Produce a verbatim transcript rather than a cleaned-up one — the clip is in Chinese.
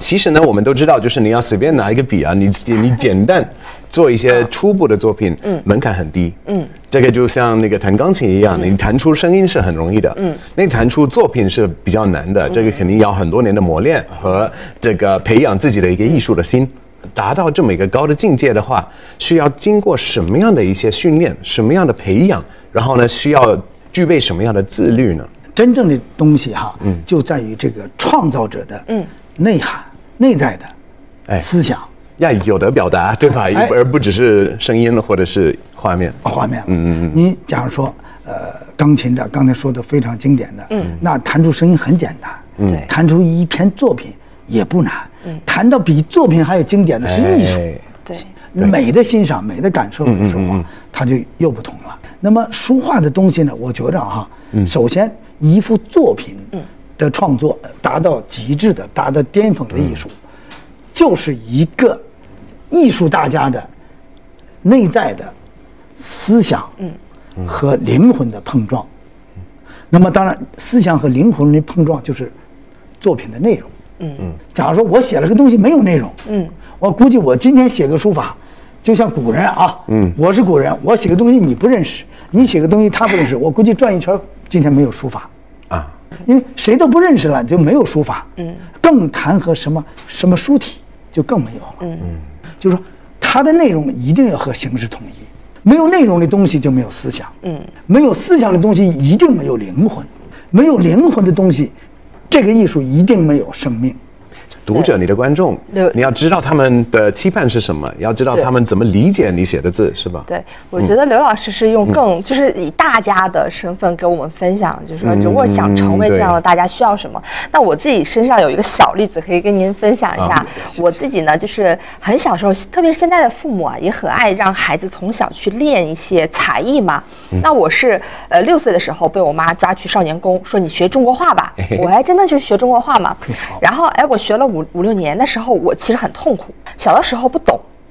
其实呢，我们都知道，就是你要随便拿一个笔啊，你你简单做一些初步的作品，嗯，门槛很低，嗯，这个就像那个弹钢琴一样，嗯、你弹出声音是很容易的，嗯，那弹出作品是比较难的，嗯、这个肯定要很多年的磨练和这个培养自己的一个艺术的心。达到这么一个高的境界的话，需要经过什么样的一些训练，什么样的培养，然后呢，需要具备什么样的自律呢？ 真正的东西哈，嗯，就在于这个创造者的嗯内涵、嗯、内在的哎思想， 要有的表达，对吧？哎、而不只是声音或者是画面。 画面，嗯嗯嗯。你假如说，呃，钢琴的，刚才说的非常经典的，嗯，那弹出声音很简单，嗯，弹出一篇作品也不难。嗯，谈到比作品还有经典的是艺术，哎、对美的欣赏、美的感受的时候，嗯嗯嗯、它就又不同了。那么书画的东西呢，我觉着哈，嗯、首先一幅作品的创作达到极致的、达到巅峰的艺术，嗯、就是一个艺术大家的内在的思想和灵魂的碰撞。嗯、那么当然，思想和灵魂的碰撞就是作品的内容。嗯嗯，假如说我写了个东西没有内容，嗯，我估计我今天写个书法，就像古人啊，嗯，我是古人，我写个东西你不认识，你写个东西他不认识，我估计转一圈今天没有书法啊，因为谁都不认识了就没有书法，嗯，更谈和什么什么书体就更没有了，嗯嗯，就是说它的内容一定要和形式统一，没有内容的东西就没有思想，嗯，没有思想的东西一定没有灵魂，没有灵魂的东西。这个艺术一定没有生命。 读者，你的观众，你要知道他们的期盼是什么，要知道他们怎么理解你写的字，是吧？ 对，我觉得刘老师是用更、嗯、就是以大家的身份给我们分享，就是说如果想成为这样的大家需要什么。嗯、那我自己身上有一个小例子可以跟您分享一下。啊、我自己呢，就是很小时候，特别是现在的父母啊，也很爱让孩子从小去练一些才艺嘛。嗯、那我是呃六岁的时候被我妈抓去少年宫，说你学中国画吧，哎、我还真的去学中国画嘛。然后哎，我学了五五六年的时候，我其实很痛苦。小的时候不懂，